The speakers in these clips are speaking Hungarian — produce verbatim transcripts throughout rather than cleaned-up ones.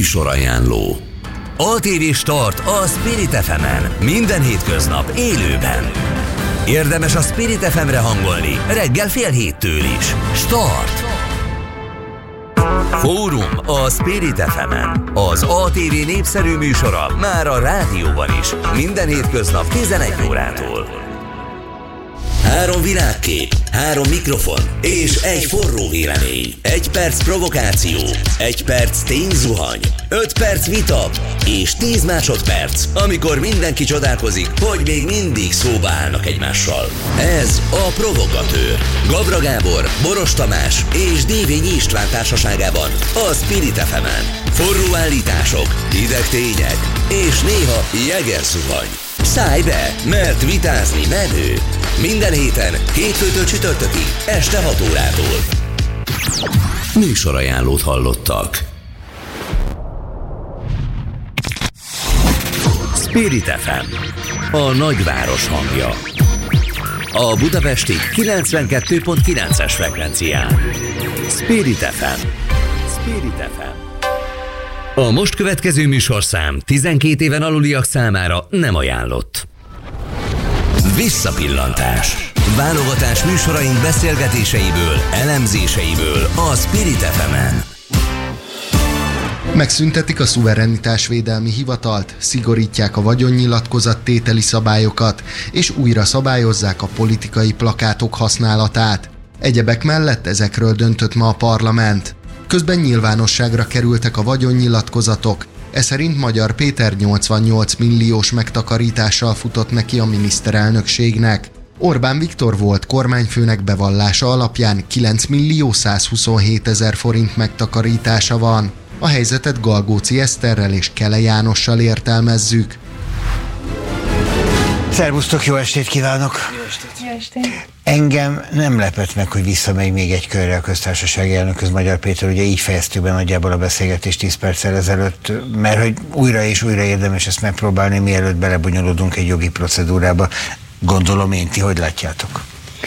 Műsorajánló. á té vé Start a Spirit ef emen. Minden hétköznap élőben. Érdemes a Spirit ef emre hangolni, reggel fél héttől is. Start! Fórum a Spirit ef emen. Az á té vé népszerű műsora már a rádióban is. Minden hétköznap tizenegy órától. Három világkép, három mikrofon és egy forró vélemény. Egy perc provokáció, egy perc tényzuhany, öt perc vita és tíz másodperc, amikor mindenki csodálkozik, hogy még mindig szóba állnak egymással. Ez a Provokatőr. Gabra Gábor, Boros Tamás és Dévényi István társaságában a Spirit ef emen. Forró állítások, hideg tények és néha jegerzuhany. Szállj be, mert vitázni menő. Minden héten, hétfőtől csütörtökig, este hat órától. Műsorajánlót hallottak. Spirit ef em, a nagyváros hangja. A budapesti kilencvenkettő pont kilences frekvencián. Spirit ef em. Spirit ef em. A most következő műsorszám tizenkét éven aluliak számára nem ajánlott. Visszapillantás. Válogatás műsoraink beszélgetéseiből, elemzéseiből a Spirit ef emen. Megszüntetik a szuverenitásvédelmi hivatalt, szigorítják a vagyonnyilatkozat tételi szabályokat, és újra szabályozzák a politikai plakátok használatát. Egyebek mellett ezekről döntött ma a parlament. Közben nyilvánosságra kerültek a vagyonnyilatkozatok, e szerint Magyar Péter nyolcvannyolc milliós megtakarítással futott neki a miniszterelnökségnek. Orbán Viktor volt kormányfőnek bevallása alapján kilenc millió százhuszonhét ezer forint megtakarítása van. A helyzetet Galgóci Eszterrel és Kele Jánossal értelmezzük. Szervusztok, jó estét kívánok! Jó estét! Jó estét! Engem nem lepett meg, hogy visszamegy még egy körre a köztársasági elnökhöz Magyar Péter, ugye így fejeztük be nagyjából a beszélgetést tíz perccel ezelőtt, mert hogy újra és újra érdemes ezt megpróbálni, mielőtt belebonyolódunk egy jogi procedúrába. Gondolom én, ti hogy látjátok?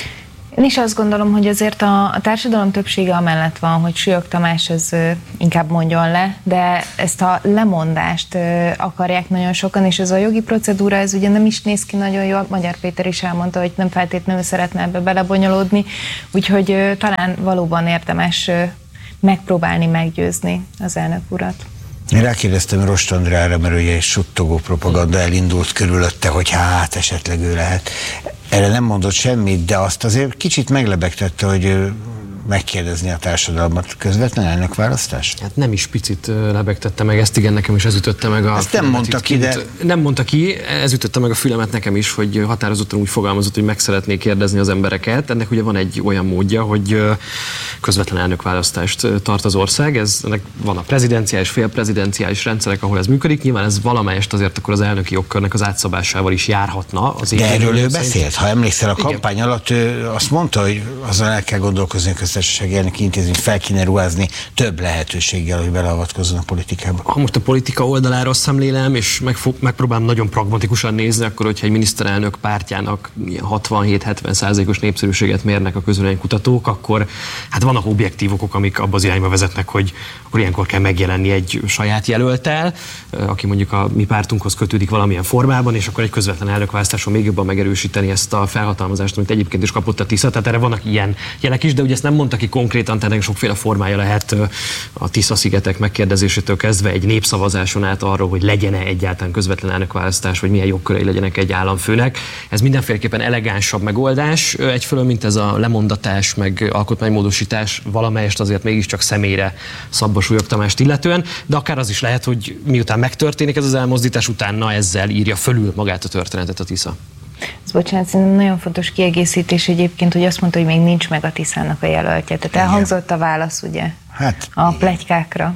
Én is azt gondolom, hogy azért a, a társadalom többsége amellett van, hogy Sülyök Tamás ez ö, inkább mondjon le, de ezt a lemondást ö, akarják nagyon sokan, és ez a jogi procedúra, ez ugye nem is néz ki nagyon jól. Magyar Péter is elmondta, hogy nem feltétlenül szeretne ebbe belebonyolódni, úgyhogy ö, talán valóban érdemes ö, megpróbálni meggyőzni az elnök urat. Én rákérdeztem Rost Andrára, mert ugye egy suttogó propaganda elindult körülötte, hogy hát esetleg ő lehet. Erre nem mondott semmit, de azt azért kicsit meglebegtette, hogy megkérdezni a társadalmat. Közvetlen elnökválasztás? Hát nem is picit lebegtette meg, ezt igen, nekem is ez ütötte meg a ezt nem mondta ki, de... Nem mondta ki, ez ütötte meg a fülemet nekem is, hogy határozottan úgy fogalmazott, hogy meg szeretné kérdezni az embereket. Ennek ugye van egy olyan módja, hogy közvetlen elnökválasztást tart az ország. Ez, ennek van a prezidenciális, félprezidenciális rendszerek, ahol ez működik. Nyilván ez valamelyest azért akkor az elnöki jogkörnek az átszabásával is járhatna. Az de erről ő beszélt. Ha emlékszel, a kampány igen. alatt ő azt mondta, hogy azon el kell gondolkozni, köztársasági elnöki intézményt fel kéne ruházni több lehetőséggel, hogy beleavatkozzon a politikába. Ha most a politika oldaláról szemlélem, és megfog, megpróbálom nagyon pragmatikusan nézni, akkor hogyha egy miniszterelnök pártjának hatvanhét-hetven százalékos népszerűséget mérnek a közvéleménykutatók, akkor hát vannak objektív okok, amik abba az irányba vezetnek, hogy akkor ilyenkor kell megjelenni egy saját jelölttel, aki mondjuk a mi pártunkhoz kötődik valamilyen formában, és akkor egy közvetlen elnökválasztáson még jobban megerősíteni ezt a felhatalmazást, amit egyébként is kapott a Tisza. Tehát erre vannak ilyen jelek is, de ugye ezt nem mondta ki konkrétan, tehát sokféle formája lehet a Tisza-szigetek megkérdezésétől kezdve egy népszavazáson át arról, hogy legyen-e egyáltalán közvetlen elnökválasztás, vagy milyen jogkörei legyenek egy államfőnek. Ez mindenféleképpen elegánsabb megoldás. Egyfelől, mint ez a lemondatás, meg alkotmánymódosítás, valamelyest azért mégiscsak személyre szabva Sülyök Tamást illetően, de akár az is lehet, hogy miután megtörténik ez az elmozdítás, utána ezzel írja fölül magát a történetet a Tisza. Ez, bocsánat, szerintem nagyon fontos kiegészítés egyébként, hogy azt mondta, hogy még nincs meg a Tiszának a jelöltje. Tehát elhangzott a válasz, ugye, hát, a pletykákra.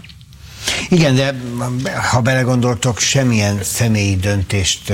Igen, de ha belegondoltok, semmilyen személyi döntést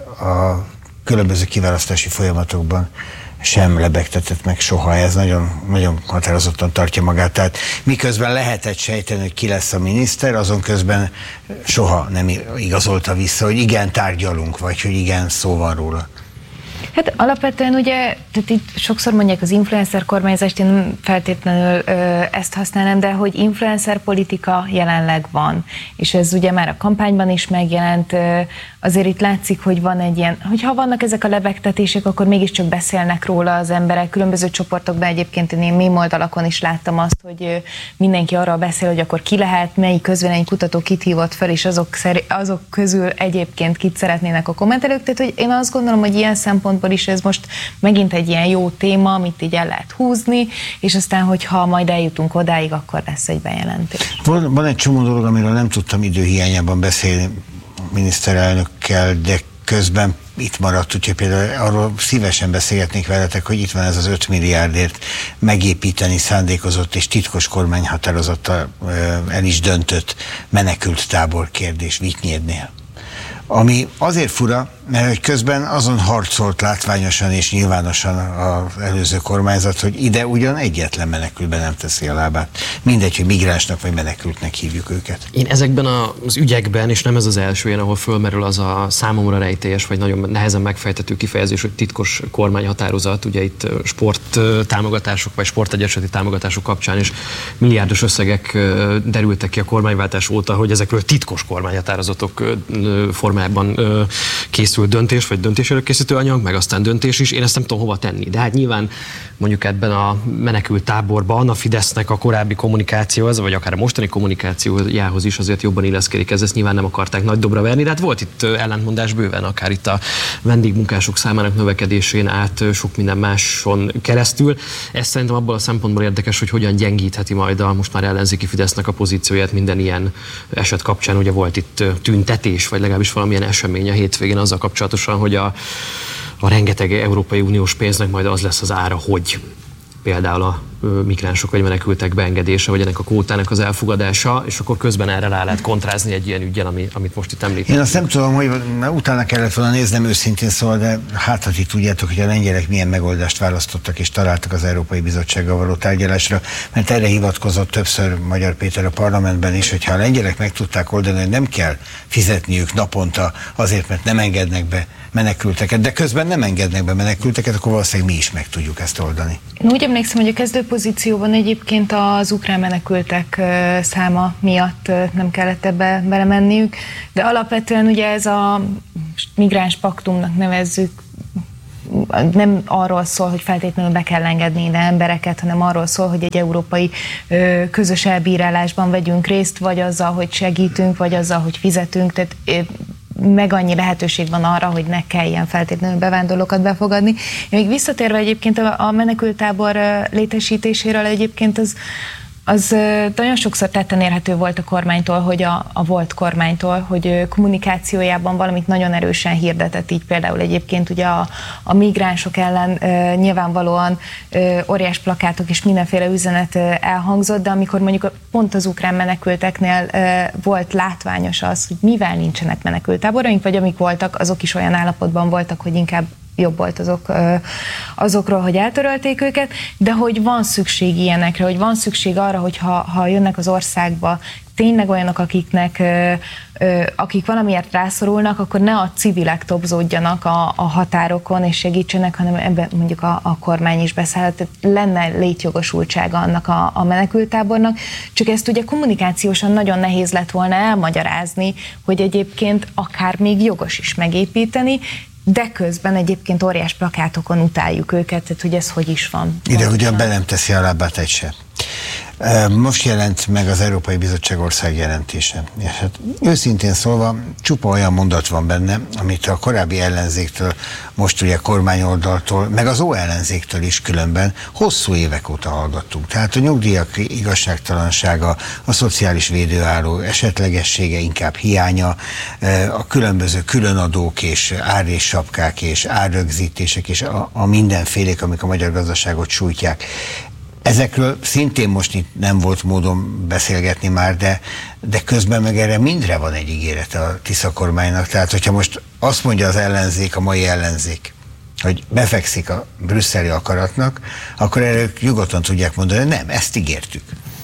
a különböző kiválasztási folyamatokban sem lebegtetett meg soha, ez nagyon, nagyon határozottan tartja magát. Tehát miközben lehetett sejteni, hogy ki lesz a miniszter, azon közben soha nem igazolta vissza, hogy igen, tárgyalunk, vagy hogy igen, szó van róla. Hát alapvetően ugye, tehát itt sokszor mondják az influencer kormányzást, én nem feltétlenül ö, ezt használom, de hogy influencer politika jelenleg van, és ez ugye már a kampányban is megjelent, ö, azért itt látszik, hogy van egy ilyen, hogyha vannak ezek a lebegtetések, akkor mégiscsak beszélnek róla az emberek, különböző csoportokban egyébként én mém oldalakon is láttam azt, hogy ö, mindenki arról beszél, hogy akkor ki lehet, melyik közvéleménykutató kit hívott fel, és azok, szeri, azok közül egyébként kit szeretnének a kommentelők, tehát hogy én azt gondolom, hogy ilyen szempontból is ez most megint egy ilyen jó téma, amit így el lehet húzni, és aztán, hogyha majd eljutunk odáig, akkor lesz egy bejelentés. Van, van egy csomó dolog, amiről nem tudtam időhiányában beszélni miniszterelnökkel, de közben itt maradt, úgyhogy például arról szívesen beszélgetnék veletek, hogy itt van ez az öt milliárdért megépíteni szándékozott és titkos kormányhatározattal el is döntött menekült tábor kérdés Vitynyédnél. Ami azért fura, mert hogy közben azon harcolt látványosan és nyilvánosan az előző kormányzat, hogy ide ugyan egyetlen menekültben nem teszi a lábát. Mindegy, hogy migránsnak vagy menekültnek hívjuk őket. Én ezekben az ügyekben, és nem ez az első ilyen, ahol fölmerül az a számomra rejtélyes, vagy nagyon nehezen megfejtető kifejezés, hogy titkos kormányhatározat, ugye itt sport támogatások, vagy sportegyesületi támogatások kapcsán is milliárdos összegek derültek ki a kormányváltás óta, hogy ezekről titkos kormányhatározatok formájában készül döntés, vagy döntés előkészítő anyag, meg aztán döntés is. Én ezt nem tudom hova tenni. De hát nyilván mondjuk ebben a menekült táborban a Fidesznek a korábbi kommunikációhoz, vagy akár a mostani kommunikációjához is azért jobban illeszkedik ez, ezt nyilván nem akarták nagy dobra verni, de hát volt itt ellentmondás bőven, akár itt a vendégmunkások számának növekedésén át sok minden máson keresztül. Ez szerintem abból a szempontból érdekes, hogy hogyan gyengítheti majd a most már ellenzéki Fidesznek a pozícióját minden ilyen eset kapcsán. Ugye volt itt tüntetés, vagy legalábbis valamilyen esemény a hétvégén azzal kapcsolatosan, hogy a, a rengeteg Európai Uniós pénznek majd az lesz az ára, hogy például a migránsok vagy menekültek beengedése, vagy ennek a kvótának az elfogadása, és akkor közben erre rá lehet kontrázni egy ilyen ügyen, ami, amit most itt említettem. Én azt nem tudom, hogy utána kellett volna néznem őszintén, szóval, de hát, hogy tudjátok, hogy a lengyelek milyen megoldást választottak és találtak az Európai Bizottsággal való tárgyalásra, mert erre hivatkozott többször Magyar Péter a parlamentben is, hogyha a lengyelek meg tudták oldani, hogy nem kell fizetniük naponta azért, mert nem engednek be menekülteket, de közben nem engednek be menekülteket, akkor valószínűleg mi is meg tudjuk ezt oldani. Én úgy emlékszem, hogy a kezdőpozícióban egyébként az ukrán menekültek száma miatt nem kellett ebbe belemenniük, de alapvetően ugye ez a migráns paktumnak nevezzük, nem arról szól, hogy feltétlenül be kell engedni ide embereket, hanem arról szól, hogy egy európai ö, közös elbírálásban vegyünk részt, vagy azzal, hogy segítünk, vagy azzal, hogy fizetünk, tehát ö, meg annyi lehetőség van arra, hogy ne kelljen feltétlenül bevándorlókat befogadni. Én még visszatérve egyébként a, a menekülttábor létesítéséről egyébként az az nagyon sokszor tetten érhető volt a kormánytól, hogy a, a volt kormánytól, hogy kommunikációjában valamit nagyon erősen hirdetett, így például egyébként ugye a, a migránsok ellen e, nyilvánvalóan e, óriás plakátok és mindenféle üzenet e, elhangzott, de amikor mondjuk pont az ukrán menekülteknél e, volt látványos az, hogy mivel nincsenek menekülttáboraink, vagy amik voltak, azok is olyan állapotban voltak, hogy inkább jobb volt azok, azokról, hogy eltörölték őket, de hogy van szükség ilyenekre, hogy van szükség arra, hogy ha, ha jönnek az országba tényleg olyanok, akiknek, akik valamiért rászorulnak, akkor ne a civilek tobzódjanak a, a határokon és segítsenek, hanem ebben mondjuk a, a kormány is beszállhat. Tehát lenne létjogosultsága annak a, a menekülttábornak, csak ezt ugye kommunikációsan nagyon nehéz lett volna elmagyarázni, hogy egyébként akár még jogos is megépíteni, de közben egyébként óriás plakátokon utáljuk őket, tehát hogy ez hogy is van. Ide ugyan be nem teszi a lábát egy se. Most jelent meg az Európai Bizottság ország jelentése. És hát őszintén szólva csupa olyan mondat van benne, amit a korábbi ellenzéktől, most ugye kormányoldaltól, meg az ó-ellenzéktől is különben hosszú évek óta hallgattunk. Tehát a nyugdíjak igazságtalansága, a szociális védőálló esetlegessége, inkább hiánya, a különböző különadók és ár és sapkák és árrögzítések és a, a mindenfélék, amik a magyar gazdaságot sújtják. Ezekről szintén most itt nem volt módon beszélgetni már, de, de közben meg erre mindre van egy ígéret a Tisza kormánynak. Tehát, hogyha most azt mondja az ellenzék, a mai ellenzék, hogy befekszik a brüsszeli akaratnak, akkor erre nyugodtan tudják mondani, hogy nem, ezt ígértük.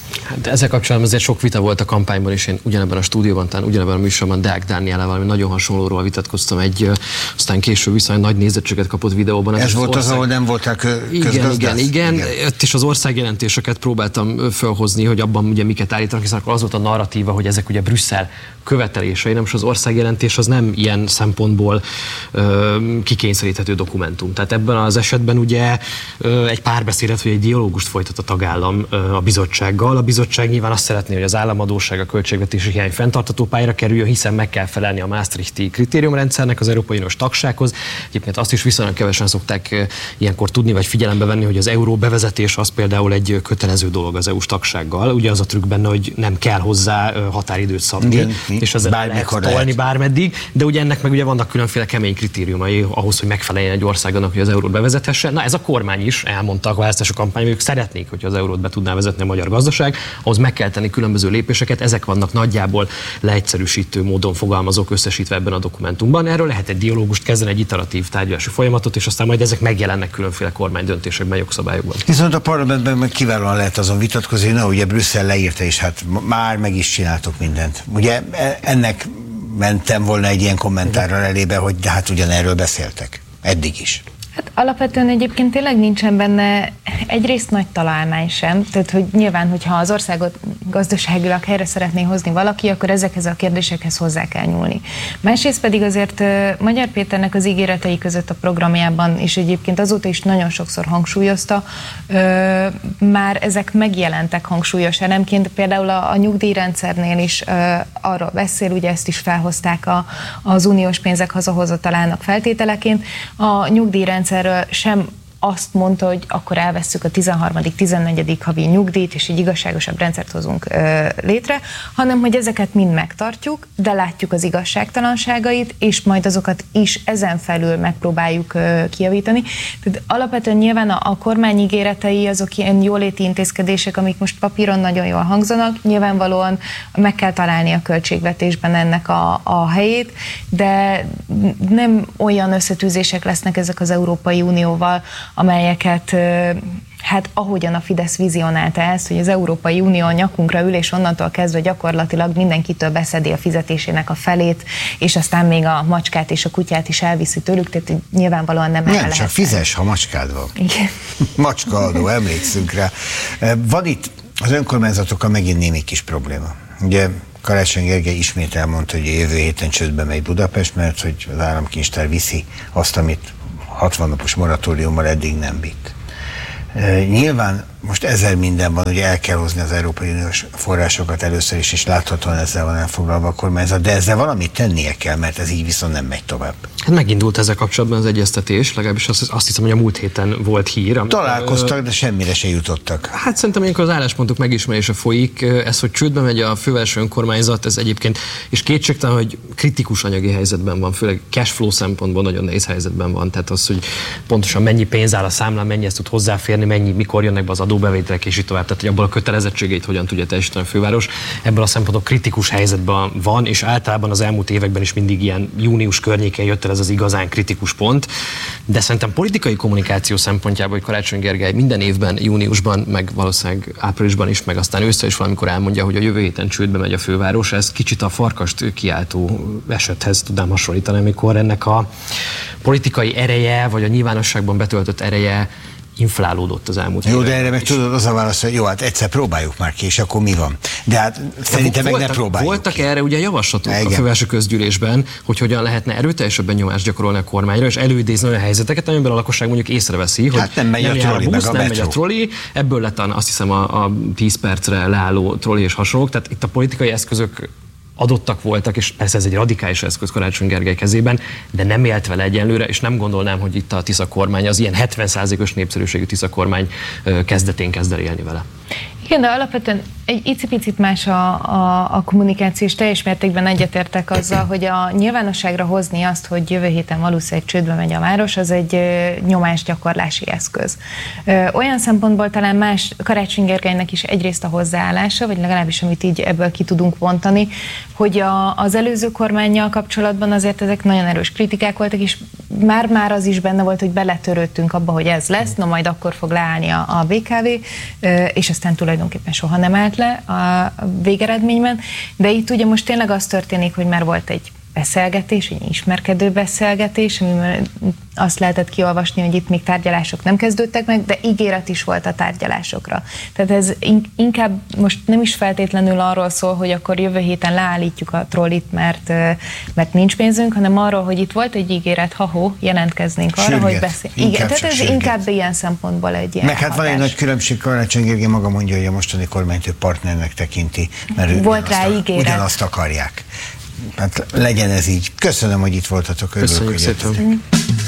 Hát ezzel kapcsolatban azért sok vita volt a kampányban, és én ugyanebben a stúdióban, talán ugyanebben a műsorban Deák Dániellel valami nagyon hasonlóról vitatkoztam egy, aztán később viszonylag nagy nézettséget kapott videóban. Ez, Ez volt ország... az, ahol nem voltál közgazdász? Igen, igen, igen, igen. Ott is az országjelentéseket próbáltam felhozni, hogy abban ugye miket állítanak, hiszen akkor az volt a narratíva, hogy ezek ugye Brüsszel követelései, nem, és az országjelentés az nem ilyen szempontból ö, kikényszeríthető dokumentum. Tehát ebben az esetben ugye ö, egy párbeszédet, vagy egy dialógust folytat a tagállam ö, a bizottsággal. A bizottság nyilván azt szeretné, hogy az államadósság, a költségvetési hiány fenntartható pályára kerüljön, hiszen meg kell felelni a Maastrichti kritériumrendszernek, az Európai Uniós tagsághoz. Egyébként azt is viszonylag kevesen szokták ilyenkor tudni, vagy figyelembe venni, hogy az euró bevezetés az például egy kötelező dolog az é u-s tagsággal. Ugye az a trükk benne, hogy nem kell hozzá határidőt szabni. Igen. És ezzel lehet tolni bármeddig, de ugye ennek meg ugye vannak különféle kemény kritériumai ahhoz, hogy megfeleljen egy ország annak, hogy az eurót bevezethesse. Na ez a kormány is elmondta a választási kampány, hogy ők szeretnék, hogy az eurót be tudná vezetni a magyar gazdaság, ahhoz meg kell tenni különböző lépéseket, ezek vannak nagyjából leegyszerűsítő módon fogalmazók összesítve ebben a dokumentumban. Erről lehet egy dialógust kezdeni, egy iteratív tárgyalási folyamatot, és aztán majd ezek megjelennek különféle kormánydöntésekben, jogszabályokban. Viszont a parlamentben meg kiválóan lehet azon vitatkozni, na ugye Brüsszel leírta, és hát már meg is csináltok mindent. Ugye ennek mentem volna egy ilyen kommentárral elébe, hogy de hát ugyanerről beszéltek. Eddig is. Hát alapvetően egyébként tényleg nincsen benne egyrészt nagy találmány sem, tehát hogy nyilván, hogyha az országot gazdaságilag helyre szeretné hozni valaki, akkor ezekhez a kérdésekhez hozzá kell nyúlni. Másrészt pedig azért Magyar Péternek az ígéretei között a programjában, és egyébként azóta is nagyon sokszor hangsúlyozta, már ezek megjelentek hangsúlyos elemként, például a, a nyugdíjrendszernél is arról beszél, ugye ezt is felhozták a, az uniós pénzek hazahozatalának feltételeként, a nyugdíjrendszer rendszerről sem azt mondta, hogy akkor elvesszük a tizenharmadik tizennegyedik havi nyugdíjt, és egy igazságosabb rendszert hozunk ö, létre, hanem hogy ezeket mind megtartjuk, de látjuk az igazságtalanságait, és majd azokat is ezen felül megpróbáljuk ö, kijavítani. Tehát alapvetően nyilván a, a kormány ígéretei azok ilyen jóléti intézkedések, amik most papíron nagyon jól hangzanak, nyilvánvalóan meg kell találni a költségvetésben ennek a, a helyét, de nem olyan összetűzések lesznek ezek az Európai Unióval, amelyeket, hát ahogyan a Fidesz vizionálta ezt, hogy az Európai Unió a nyakunkra ül, és onnantól kezdve gyakorlatilag mindenkitől beszedi a fizetésének a felét, és aztán még a macskát és a kutyát is elviszi tőlük, tehát nyilvánvalóan nem, nem el lehet. Nem, csak fizes, ha macskád van. Igen. Macskaadó, emlékszünk rá. Van itt az önkormányzatokkal megint némi kis probléma. Ugye Karácsony Gergely ismét elmondta, hogy a jövő héten csődbe megy Budapest, mert hogy az államkincstár viszi azt, amit hatvan napos moratóriummal eddig nem vitt. E, nyilván most ezer minden van, ugye el kell hozni az Európai Uniós forrásokat először is, és láthatóan ezzel van elfoglalva a kormányzat, de ezzel valamit tennie kell, mert ez így viszont nem megy tovább. Hát megindult ezzel kapcsolatban az egyeztetés, legalábbis azt, azt hiszem, hogy a múlt héten volt hír. Amikor, találkoztak, de semmire se jutottak. Hát szerintem ilyenkor az álláspontok megismerése folyik. Ez, hogy csődbe megy a fővárosi önkormányzat, ez egyébként, és kétségtelen, hogy kritikus anyagi helyzetben van, főleg cashflow szempontból nagyon nehéz helyzetben van. Tehát az, hogy pontosan mennyi pénz áll a számlán, mennyi ezt tud hozzáférni, mennyi, mikor jönnek be az adóbevételek, és így tovább. Tehát, hogy abból a kötelezettségeit hogyan tudja teljesíteni a főváros. Ebből a szempontból kritikus helyzetben van, és általában az elmúlt években is mindig ilyen június környékén jött el ez az igazán kritikus pont. De szerintem politikai kommunikáció szempontjából, hogy Karácsony Gergely minden évben, júniusban, meg valószínűleg áprilisban is, meg aztán ősszel is valamikor elmondja, hogy a jövő héten csődbe megy a főváros. Ez kicsit a farkast kiáltó esethez tudnám hasonlítani, amikor ennek a politikai ereje, vagy a nyilvánosságban betöltött ereje inflálódott az elmúlt Jó, de erre meg tudod, az a válasz, hogy jó, hát egyszer próbáljuk már ki, és akkor mi van? De hát szerintem meg ne próbáljuk Voltak ki. Erre ugye javaslatok Igen. a fővárosi közgyűlésben, hogy hogyan lehetne erőteljesebben nyomást gyakorolni a kormányra, és előidézni olyan helyzeteket, amiben a lakosság mondjuk észreveszi, hogy hát nem megy nem a troli, a busz, meg a nem megy a troli, ebből lett azt hiszem a, a tíz percre leálló troli és hasonlók, tehát itt a politikai eszközök adottak voltak, és persze ez egy radikális eszköz Karácsony Gergely kezében, de nem élt vele egyenlőre, és nem gondolnám, hogy itt a Tisza kormány, az ilyen hetven százalékos népszerűségű Tisza kormány kezdetén kezd el élni vele. Igen, de alapvetően egy icipicit más a, a, a kommunikáció, és teljes mértékben egyetértek azzal, hogy a nyilvánosságra hozni azt, hogy jövő héten valószínűleg csődbe megy a város, az egy nyomásgyakorlási eszköz. Olyan szempontból talán más Karácsony Gergelynek is egyrészt a hozzáállása, vagy legalábbis amit így ebből ki tudunk vontani, hogy a, az előző kormánnyal kapcsolatban azért ezek nagyon erős kritikák voltak, és már-már az is benne volt, hogy beletörődtünk abba, hogy ez lesz, na majd akkor fog leállni a, a bé ká vé, és aztán tulajdonképpen soha nem állt le a végeredményben. De itt ugye most tényleg az történik, hogy már volt egy beszélgetés, egy ismerkedő beszélgetés, amiben azt lehetett kiolvasni, hogy itt még tárgyalások nem kezdődtek meg, de ígéret is volt a tárgyalásokra. Tehát ez inkább most nem is feltétlenül arról szól, hogy akkor jövő héten leállítjuk a trollit, mert, mert nincs pénzünk, hanem arról, hogy itt volt egy ígéret, ha-ho, jelentkeznénk arra, sürget, hogy beszél. Igen, tehát ez sürget. Inkább ilyen szempontból egy ilyen meg hát van egy nagy különbség, Karácsony Gergely maga mondja, hogy a mostani kormánytő partnernek tekinti, mert volt rá ugyanazt, ígéret. ugyanazt akarják. Hát legyen ez így. Köszönöm, hogy itt voltatok. Örülök, Köszönjük hogy szépen.